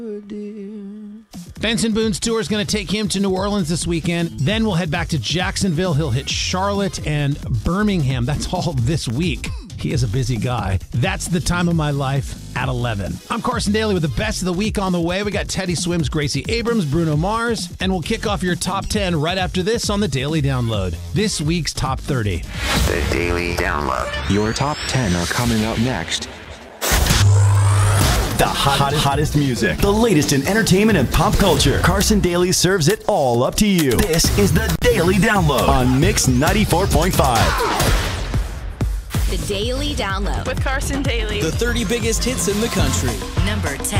Benson Boone's tour is going to take him to New Orleans this weekend. Then we'll head back to Jacksonville. He'll hit Charlotte and Birmingham. That's all this week. He is a busy guy. That's The Time of My Life at 11. I'm Carson Daly with the best of the week on the way. We got Teddy Swims, Gracie Abrams, Bruno Mars, and we'll kick off your top 10 right after this on the Daily Download. This week's top 30. The Daily Download. Your top 10 are coming up next. The hottest music, the latest in entertainment and pop culture. Carson Daly serves it all up to you. This is the Daily Download on Mix 94.5. The Daily Download with Carson Daly. The 30 biggest hits in the country. Number 10.